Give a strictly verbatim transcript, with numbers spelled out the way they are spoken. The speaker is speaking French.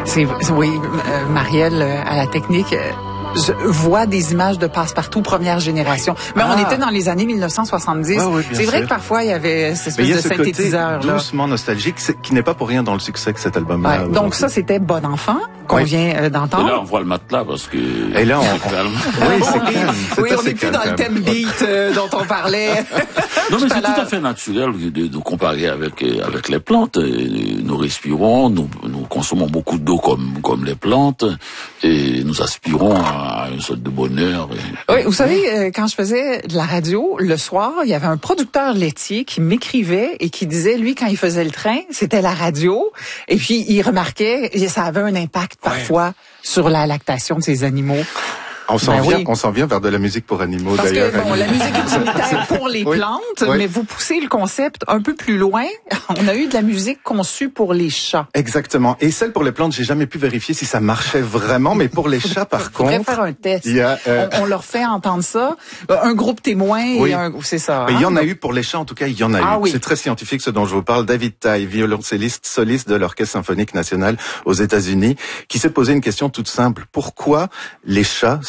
C'est, oui, euh, Marielle, euh, à la technique, euh, je vois des images de Passe-Partout première génération. Mais ah. on était dans les années mille neuf cent soixante-dix. Ouais, oui, c'est sûr. Vrai que parfois, il y avait cette espèce il y a de ce synthétiseur. Côté là. doucement nostalgique, qui n'est pas pour rien dans le succès que cet album-là. Ouais, donc ça, c'était Bon Enfant, qu'on oui. vient euh, d'entendre. Et là, on voit le matelas parce que... Et là, on... c'est calme. Oui, c'est calme. C'est oui, on n'est plus dans le thème beat euh, dont on parlait. Non, mais c'est tout à fait naturel de, de comparer avec avec les plantes. Nous respirons, nous, nous consommons beaucoup d'eau comme comme les plantes, et nous aspirons à une sorte de bonheur. Et... Oui, vous savez, quand je faisais de la radio, le soir, il y avait un producteur laitier qui m'écrivait et qui disait, lui, quand il faisait le train, c'était la radio, et puis il remarquait, et ça avait un impact parfois ouais. sur la lactation de ces animaux. On s'en ben vient, oui. on s'en vient vers de la musique pour animaux Parce d'ailleurs. Que, bon, la musique utilitaire pour les oui. plantes, oui. mais vous poussez le concept un peu plus loin. On a eu de la musique conçue pour les chats. Exactement. Et celle pour les plantes, j'ai jamais pu vérifier si ça marchait vraiment, mais pour les chats, par contre, on faire un test. Il y a, euh... on, on leur fait entendre ça. Un groupe témoin, oui. et un, c'est ça. Il hein? y en a eu pour les chats, en tout cas, il y en a ah, eu. Oui. C'est très scientifique ce dont je vous parle. David Taille, violoncelliste soliste de l'Orchestre symphonique national aux États-Unis, qui s'est posé une question toute simple. Pourquoi les chats